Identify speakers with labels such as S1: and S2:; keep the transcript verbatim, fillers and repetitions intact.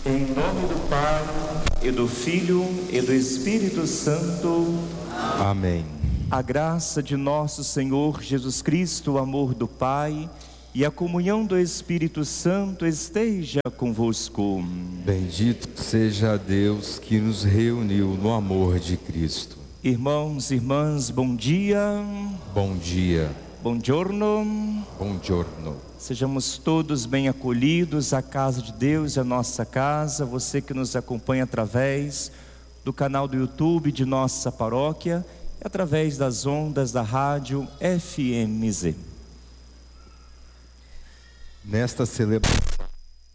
S1: Em nome do Pai, e do Filho, e do Espírito Santo.
S2: Amém.
S1: A graça de nosso Senhor Jesus Cristo, o amor do Pai e a comunhão do Espírito Santo esteja convosco.
S2: Bendito seja Deus que nos reuniu no amor de Cristo.
S1: Irmãos e irmãs, bom dia.
S2: Bom dia.
S1: Buongiorno.
S2: Buongiorno.
S1: Sejamos todos bem acolhidos à casa de Deus e à nossa casa. Você que nos acompanha através do canal do YouTube de nossa paróquia e através das ondas da rádio F M Z.
S2: Nesta celebração